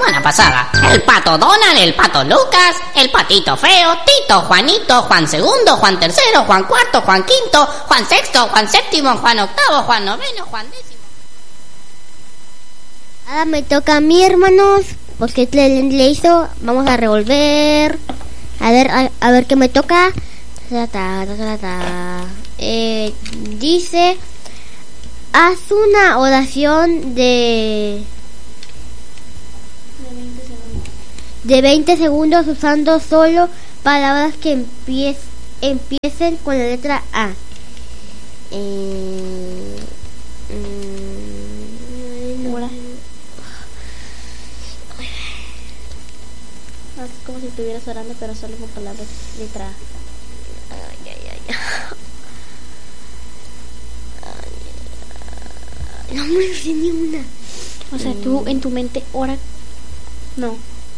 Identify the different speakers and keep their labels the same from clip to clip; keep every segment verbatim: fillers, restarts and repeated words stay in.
Speaker 1: semana pasada. El pato Donald, el pato Lucas, el patito feo, Tito, Juanito, Juan segundo, Juan tercero, Juan cuarto, Juan quinto, Juan sexto, Juan séptimo, Juan octavo, Juan noveno, Juan décimo.
Speaker 2: Ahora me toca a mí, hermanos, porque le, le hizo. Vamos a revolver. A ver, a, a ver qué me toca. Ta, ta, ta, ta, ta. Eh, dice, haz una oración de de veinte segundos usando solo palabras que empiec, empiecen con la letra A. Eh, mm,
Speaker 3: Ahora. Es como si estuvieras orando, pero solo con palabras letra A.
Speaker 2: Ay, ay, ay. Ay, no me sé ni una.
Speaker 3: O sea, tú en tu mente ora. No.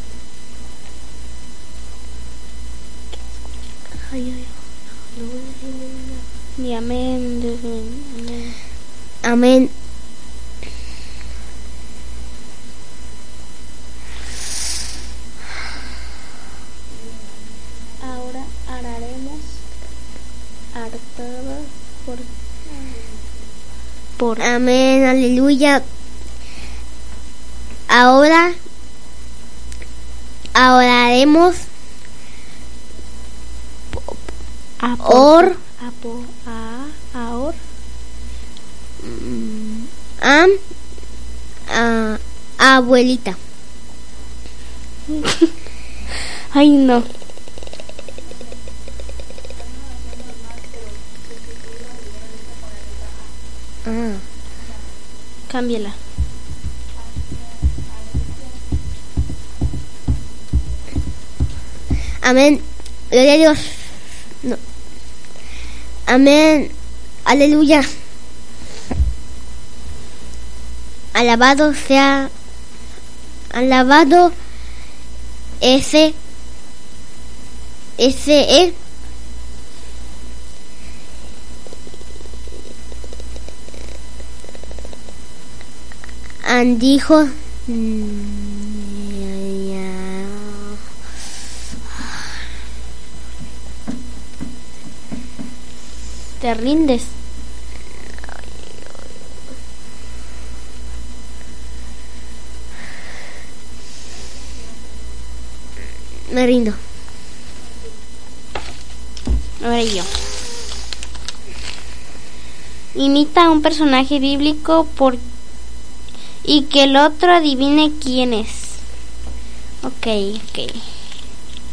Speaker 2: Ay, ay, no me sé ni una.
Speaker 3: Ni amén. Amén.
Speaker 2: Amén.
Speaker 3: Ahora haremos hartada por por
Speaker 2: Amén, aleluya. Ahora oraremos
Speaker 3: a por,
Speaker 2: or
Speaker 3: a por a ahor
Speaker 2: a, a abuelita.
Speaker 3: Ay, no.
Speaker 2: Ah.
Speaker 3: Cámbiala.
Speaker 2: Amén. Gloria a Dios. No. Amén. Aleluya. Alabado sea. Alabado ese. Ese es. Dijo.
Speaker 3: Te rindes.
Speaker 2: Me rindo.
Speaker 3: Ahora yo. Imita a un personaje bíblico por y que el otro adivine quién es. Ok, ok.